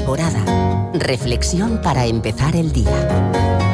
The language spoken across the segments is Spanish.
Alborada. Reflexión para empezar el día.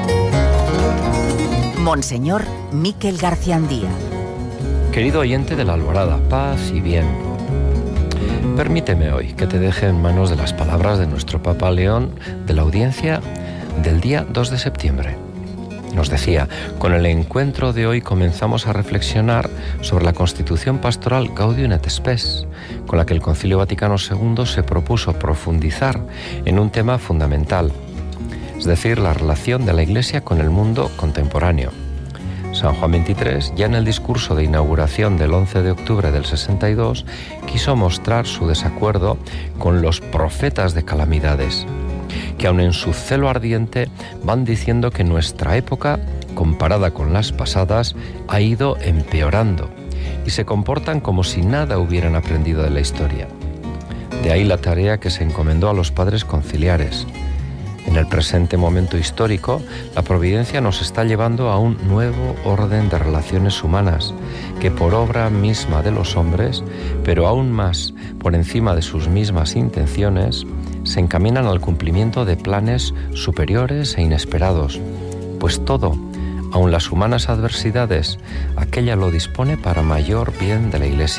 Monseñor Miquel Garciandía. Querido oyente de la Alborada, paz y bien. Permíteme hoy que te deje en manos de las palabras de nuestro Papa León de la audiencia del día 2 de septiembre. Nos decía: con el encuentro de hoy comenzamos a reflexionar sobre la Constitución Pastoral Gaudium et Spes, con la que el Concilio Vaticano II se propuso profundizar en un tema fundamental, es decir, la relación de la Iglesia con el mundo contemporáneo. San Juan XXIII, ya en el discurso de inauguración del 11 de octubre del 62, quiso mostrar su desacuerdo con los profetas de calamidades, que aun en su celo ardiente van diciendo que nuestra época, comparada con las pasadas, ha ido empeorando y se comportan como si nada hubieran aprendido de la historia. De ahí la tarea que se encomendó a los padres conciliares. En el presente momento histórico, la providencia nos está llevando a un nuevo orden de relaciones humanas que, por obra misma de los hombres, pero aún más por encima de sus mismas intenciones, se encaminan al cumplimiento de planes superiores e inesperados, pues todo, aun las humanas adversidades, aquella lo dispone para mayor bien de la Iglesia.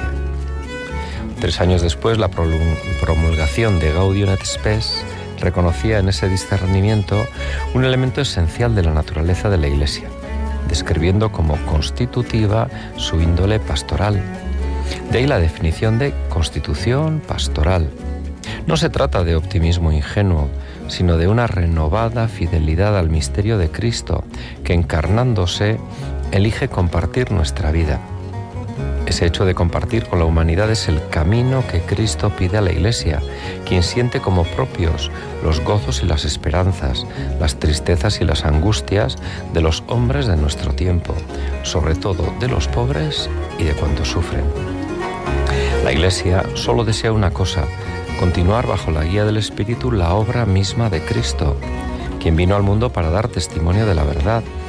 3 años después, la promulgación de Gaudium et Spes reconocía en ese discernimiento un elemento esencial de la naturaleza de la Iglesia, describiendo como constitutiva su índole pastoral. De ahí la definición de constitución pastoral. No se trata de optimismo ingenuo, sino de una renovada fidelidad al misterio de Cristo, que encarnándose elige compartir nuestra vida. Ese hecho de compartir con la humanidad es el camino que Cristo pide a la Iglesia, quien siente como propios los gozos y las esperanzas, las tristezas y las angustias de los hombres de nuestro tiempo, sobre todo de los pobres y de cuantos sufren. La Iglesia solo desea una cosa: continuar bajo la guía del Espíritu la obra misma de Cristo, quien vino al mundo para dar testimonio de la verdad,